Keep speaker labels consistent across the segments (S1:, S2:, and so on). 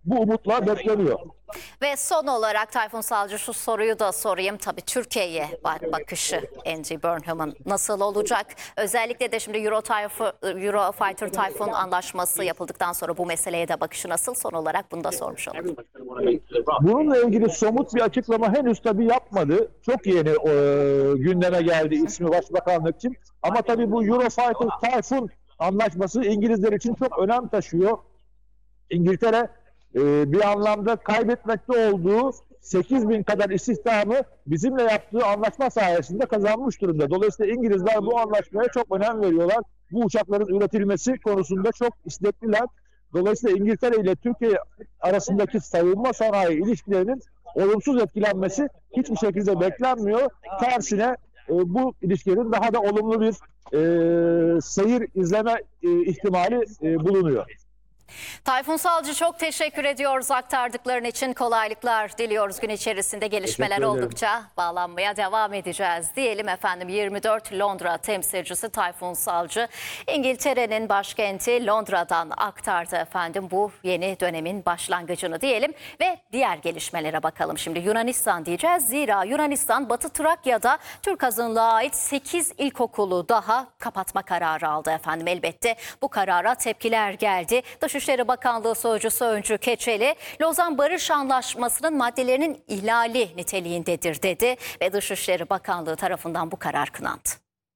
S1: bu umutla bekleniyor.
S2: Ve son olarak Tayfun Savcı şu soruyu da sorayım. Tabii Türkiye'ye bakışı Andy Burnham'ın nasıl olacak? Özellikle de şimdi Eurofighter Typhoon anlaşması yapıldıktan sonra bu meseleye de bakışı nasıl? Son olarak bunu da sormuş olalım.
S1: Bununla ilgili somut bir açıklama henüz tabii yapmadı. Çok yeni gündeme geldi ismi Başbakanlık için. Ama tabii bu Eurofighter Typhoon anlaşması İngilizler için çok önem taşıyor. İngiltere bir anlamda kaybetmekte olduğu 8.000 kadar istihdamı bizimle yaptığı anlaşma sayesinde kazanmış durumda. Dolayısıyla İngilizler bu anlaşmaya çok önem veriyorlar. Bu uçakların üretilmesi konusunda çok istekliler. Dolayısıyla İngiltere ile Türkiye arasındaki savunma sanayi ilişkilerinin olumsuz etkilenmesi hiçbir şekilde beklenmiyor. Tersine bu ilişkilerin daha da olumlu bir seyir izleme ihtimali bulunuyor.
S2: Tayfun Savcı çok teşekkür ediyoruz aktardıkların için. Kolaylıklar diliyoruz. Gün içerisinde gelişmeler oldukça bağlanmaya devam edeceğiz diyelim efendim. 24 Londra temsilcisi Tayfun Savcı İngiltere'nin başkenti Londra'dan aktardı efendim bu yeni dönemin başlangıcını diyelim ve diğer gelişmelere bakalım. Şimdi Yunanistan diyeceğiz. Zira Yunanistan Batı Trakya'da Türk azınlığa ait 8 ilkokulu daha kapatma kararı aldı efendim. Elbette bu karara tepkiler geldi. Dışişleri Bakanlığı Sözcüsü Öncü Keçeli, Lozan Barış Anlaşması'nın maddelerinin ihlali niteliğindedir dedi ve Dışişleri Bakanlığı tarafından bu karar kınandı.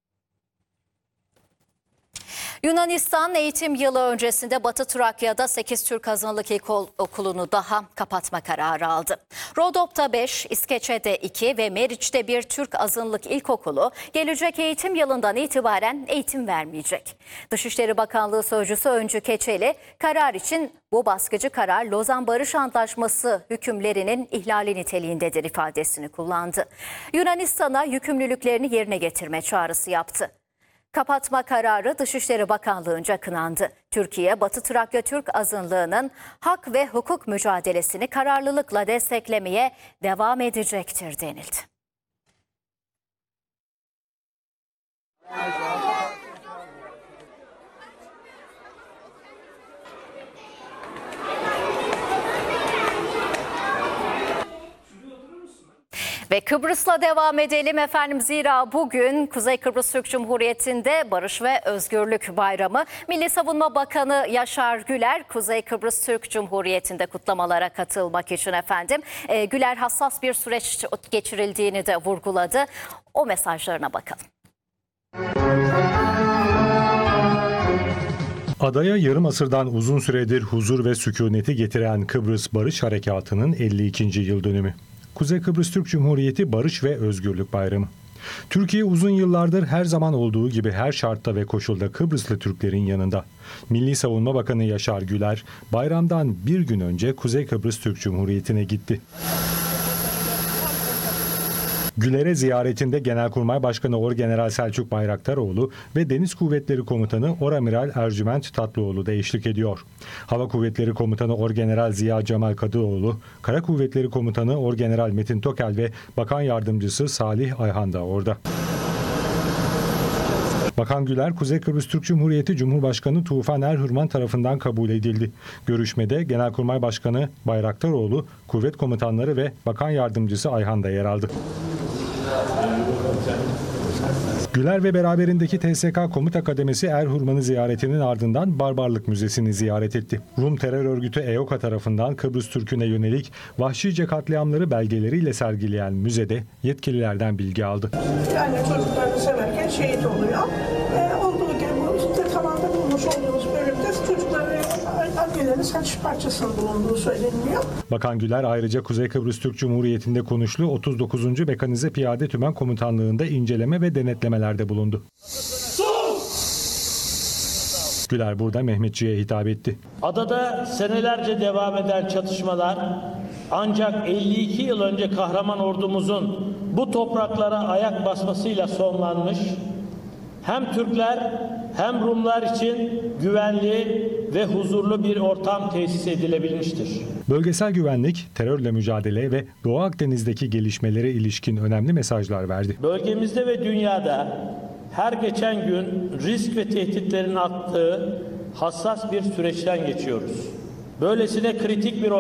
S2: Yunanistan eğitim yılı öncesinde Batı Trakya'da 8 Türk azınlık ilkokulunu daha kapatma kararı aldı. Rodop'ta 5, İskeçe'de 2 ve Meriç'te bir Türk azınlık ilkokulu gelecek eğitim yılından itibaren eğitim vermeyecek. Dışişleri Bakanlığı Sözcüsü Öncü Keçeli, karar için bu baskıcı karar Lozan Barış Antlaşması hükümlerinin ihlali niteliğindedir ifadesini kullandı. Yunanistan'a yükümlülüklerini yerine getirme çağrısı yaptı. Kapatma kararı Dışişleri Bakanlığı'nca kınandı. Türkiye, Batı Trakya Türk azınlığının hak ve hukuk mücadelesini kararlılıkla desteklemeye devam edecektir denildi. Ve Kıbrıs'la devam edelim efendim. Zira bugün Kuzey Kıbrıs Türk Cumhuriyeti'nde Barış ve Özgürlük Bayramı. Milli Savunma Bakanı Yaşar Güler, Kuzey Kıbrıs Türk Cumhuriyeti'nde kutlamalara katılmak için efendim. Güler hassas bir süreç geçirildiğini de vurguladı. O mesajlarına bakalım.
S3: Adaya yarım asırdan uzun süredir huzur ve sükuneti getiren Kıbrıs Barış Harekatı'nın 52. yıl dönümü. Kuzey Kıbrıs Türk Cumhuriyeti Barış ve Özgürlük Bayramı. Türkiye uzun yıllardır her zaman olduğu gibi her şartta ve koşulda Kıbrıslı Türklerin yanında. Milli Savunma Bakanı Yaşar Güler bayramdan bir gün önce Kuzey Kıbrıs Türk Cumhuriyeti'ne gitti. Güler'e ziyaretinde Genelkurmay Başkanı Orgeneral Selçuk Bayraktaroğlu ve Deniz Kuvvetleri Komutanı Oramiral Ercüment Tatlıoğlu da eşlik ediyor. Hava Kuvvetleri Komutanı Orgeneral Ziya Cemal Kadıoğlu, Kara Kuvvetleri Komutanı Orgeneral Metin Tokel ve Bakan Yardımcısı Salih Ayhan da orada. Bakan Güler, Kuzey Kıbrıs Türk Cumhuriyeti Cumhurbaşkanı Tufan Erhürman tarafından kabul edildi. Görüşmede Genelkurmay Başkanı Bayraktaroğlu, kuvvet komutanları ve Bakan Yardımcısı Ayhan da yer aldı. Güler ve beraberindeki TSK Komuta Kademesi Erhürman'ı ziyaretinin ardından Barbarlık Müzesi'ni ziyaret etti. Rum terör örgütü EOKA tarafından Kıbrıs Türk'üne yönelik vahşice katliamları belgeleriyle sergileyen müzede yetkililerden bilgi aldı.
S4: Yani çocuklarını severken şehit oluyor. Olduğu gibi bu tıklamanda bulmuş olduğumuz bölümde çocukların annelerin saç parçasının bulunduğu söyleniyor.
S3: Bakan Güler ayrıca Kuzey Kıbrıs Türk Cumhuriyeti'nde konuşlu 39. Mekanize Piyade Tümen Komutanlığı'nda inceleme ve denetlemelerde bulundu. Güler burada Mehmetçiğe hitap etti.
S5: Adada senelerce devam eden çatışmalar ancak 52 yıl önce kahraman ordumuzun bu topraklara ayak basmasıyla sonlanmış, hem Türkler hem Rumlar için güvenli ve huzurlu bir ortam tesis edilebilmiştir.
S3: Bölgesel güvenlik, terörle mücadele ve Doğu Akdeniz'deki gelişmelere ilişkin önemli mesajlar verdi.
S5: Bölgemizde ve dünyada her geçen gün risk ve tehditlerin arttığı hassas bir süreçten geçiyoruz. Böylesine kritik bir